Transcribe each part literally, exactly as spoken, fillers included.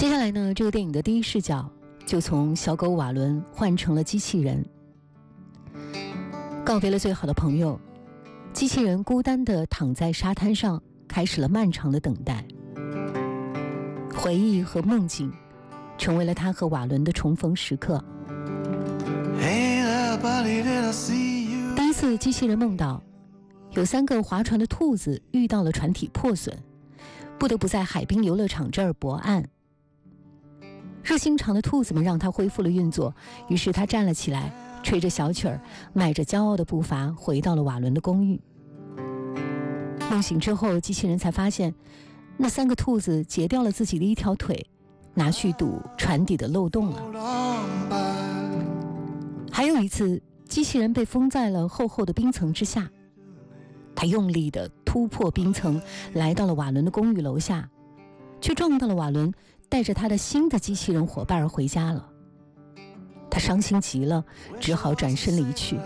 接下来呢，这个电影的第一视角就从小狗瓦伦换成了机器人。告别了最好的朋友，机器人孤单地躺在沙滩上，开始了漫长的等待。回忆和梦境成为了他和瓦伦的重逢时刻。第一次机器人梦到有三个划船的兔子遇到了船体破损，不得不在海滨游乐场这儿泊岸。热心肠的兔子们让他恢复了运作，于是他站了起来，吹着小曲儿，迈着骄傲的步伐回到了瓦伦的公寓。梦醒之后，机器人才发现那三个兔子截掉了自己的一条腿，拿去堵船底的漏洞了。还有一次，机器人被封在了厚厚的冰层之下，他用力地突破冰层，来到了瓦伦的公寓楼下，却撞到了瓦伦带着他的新的机器人伙伴回家了。他伤心极了，只好转身离去。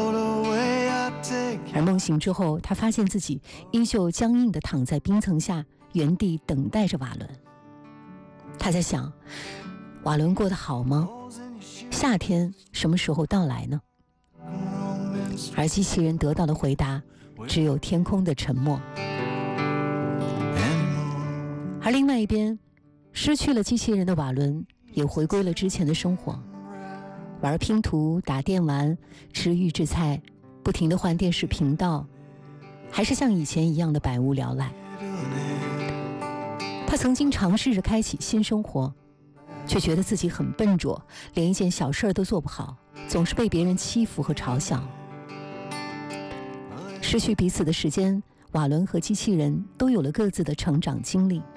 而梦醒之后，他发现自己依旧僵硬地躺在冰层下，原地等待着瓦伦。他在想，瓦伦过得好吗？夏天什么时候到来呢？而机器人得到的回答只有天空的沉默。而另外一边，失去了机器人的瓦伦也回归了之前的生活，玩拼图、打电玩、吃预制菜，不停地换电视频道，还是像以前一样的百无聊赖。他曾经尝试着开启新生活，却觉得自己很笨拙，连一件小事都做不好，总是被别人欺负和嘲笑。失去彼此的时间，瓦伦和机器人都有了各自的成长经历。